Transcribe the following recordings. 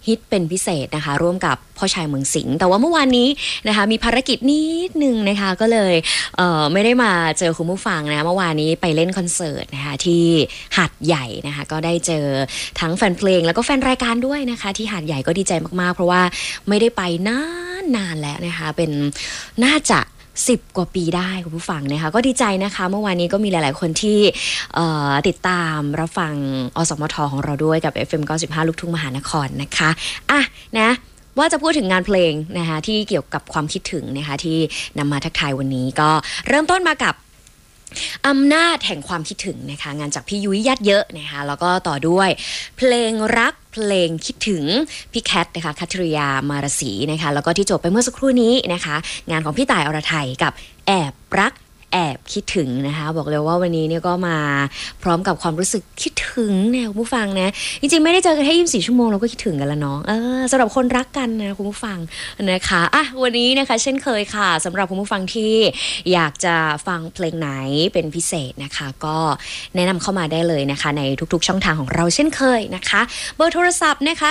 ฮิตเป็นพิเศษนะคะร่วมกับพ่อชายเมืองสิงห์แต่ว่าเมื่อวานนี้นะคะมีภารกิจนิดนึงนะคะก็เลยไม่ได้มาเจอคุณผู้ฟังนะเมื่อวานนี้ไปเล่นคอนเสิร์ตนะคะที่หาดใหญ่นะคะก็ได้เจอทั้งแฟนเพลงแล้วก็แฟนรายการด้วยนะคะที่หาดใหญ่ก็ดีใจมากๆเพราะว่าไม่ได้ไปนานแล้วนะคะเป็นน่าจะ10 กว่าปีได้คุณผู้ฟังนะคะก็ดีใจนะคะเมื่อวานนี้ก็มีหลายๆคนที่ติดตามรับฟังอสมทของเราด้วยกับ FM 95 ลูกทุ่งมหานครนะคะอ่ะนะว่าจะพูดถึงงานเพลงนะคะที่เกี่ยวกับความคิดถึงนะคะที่นำมาทักทายวันนี้ก็เริ่มต้นมากับอำนาจแห่งความคิดถึงนะคะงานจากพี่ยุ้ยยัดเยอะนะคะแล้วก็ต่อด้วยเพลงรักเพลงคิดถึงพี่แคทนะคะคัทริยามารศรีนะคะแล้วก็ที่จบไปเมื่อสักครู่นี้นะคะงานของพี่ต่ายอรไทยกับแอบรักแอบคิดถึงนะคะบอกเลยว่าวันนี้เนี่ยก็มาพร้อมกับความรู้สึกคิดถึงเนี่ยคุณผู้ฟังนะจริงๆไม่ได้เจอกันแค่24 ชั่วโมงเราก็คิดถึงกันแล้วเนาะสำหรับคนรักกันนะคุณผู้ฟังนะคะอ่ะวันนี้นะคะเช่นเคยค่ะสำหรับคุณผู้ฟังที่อยากจะฟังเพลงไหนเป็นพิเศษนะคะก็แนะนำเข้ามาได้เลยนะคะในทุกๆช่องทางของเราเช่นเคยนะคะเบอร์โทรศัพท์นะคะ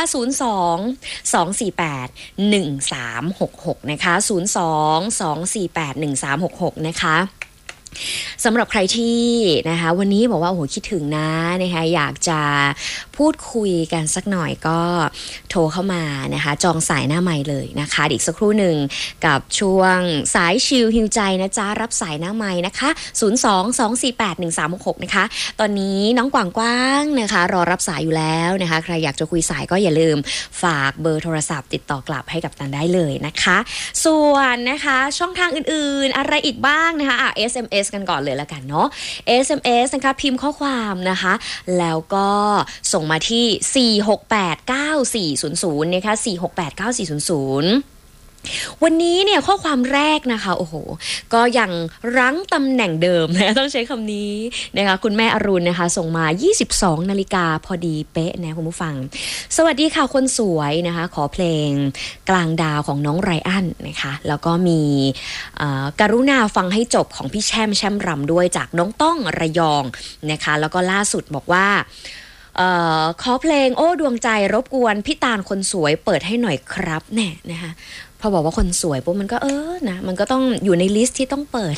02-248-1366นะคะ02-248-1366นะคะสำหรับใครที่นะคะวันนี้บอกว่าโอ้โหคิดถึงนะนะคะอยากจะพูดคุยกันสักหน่อยก็โทรเข้ามานะคะจองสายหน้าใหม่เลยนะคะอีกสักครู่หนึ่งกับช่วงสายชิลฮิวใจนะจ๊ะรับสายหน้าใหม่นะคะ02-248-1366นะคะตอนนี้น้องกว้างๆนะคะรอรับสายอยู่แล้วนะคะใครอยากจะคุยสายก็อย่าลืมฝากเบอร์โทรศัพท์ติดต่อกลับให้กับตันได้เลยนะคะส่วนนะคะช่องทางอื่นๆอะไรอีกบ้างนะคะSMSกันก่อนเลยแล้วกันเนาะ SMS นะคะพิมพ์ข้อความนะคะแล้วก็ส่งมาที่4689400นะคะ4689400วันนี้เนี่ยข้อความแรกนะคะโอ้โหก็ยังรั้งตำแหน่งเดิมนะต้องใช้คำนี้นะคะคุณแม่อรุณนะคะส่งมา 22 นาฬิกาพอดีเป๊ะนะคุณผู้ฟังสวัสดีค่ะคนสวยนะคะขอเพลงกลางดาวของน้องไรอันนะคะแล้วก็มีกรุณาฟังให้จบของพี่แช่มรำด้วยจากน้องต้องระยองนะคะแล้วก็ล่าสุดบอกว่าขอเพลงโอ้ดวงใจรบกวนพี่ตาลคนสวยเปิดให้หน่อยครับแน่นะคะพอบอกว่าคนสวยปุ๊บมันก็นะมันก็ต้องอยู่ในลิสต์ที่ต้องเปิด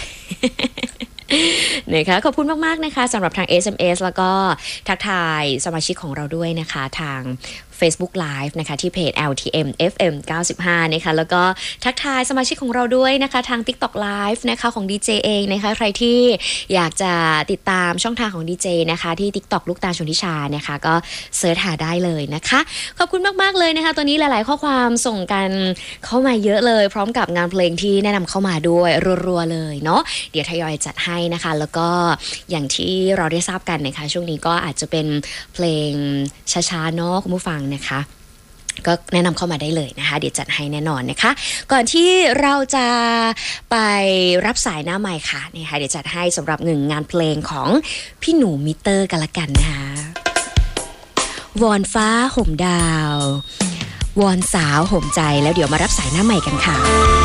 นะคะขอบคุณมากๆนะคะสำหรับทาง SMS แล้วก็ทักทายสมาชิกของเราด้วยนะคะทาง Facebook Live นะคะที่เพจ LTM FM 95นะคะแล้วก็ทักทายสมาชิกของเราด้วยนะคะทาง TikTok Live นะคะของ DJ เองนะคะใครที่อยากจะติดตามช่องทางของ DJ นะคะที่ TikTok ลูกตาลชนทิชานะคะก็เสิร์ชหาได้เลยนะคะขอบคุณมากๆเลยนะคะตอนนี้หลายๆข้อความส่งกันเข้ามาเยอะเลยพร้อมกับงานเพลงที่แนะนำเข้ามาด้วยรัวๆเลยเนาะเดี๋ยวทยอยจัดให้นะคะแล้วก็อย่างที่เราได้ทราบกันนะคะช่วงนี้ก็อาจจะเป็นเพลงช้าๆเนาะคุณผู้ฟังนะคะก็แนะนำเข้ามาได้เลยนะคะเดี๋ยวจัดให้แน่นอนนะคะก่อนที่เราจะไปรับสายหน้าใหม่ค่ะนี่ค่ะเดี๋ยวจัดให้สำหรับ1งานเพลงของพี่หนูมิเตอร์กันละกันนะคะวอนฟ้าห่มดาววอนสาวห่มใจแล้วเดี๋ยวมารับสายหน้าใหม่กันค่ะ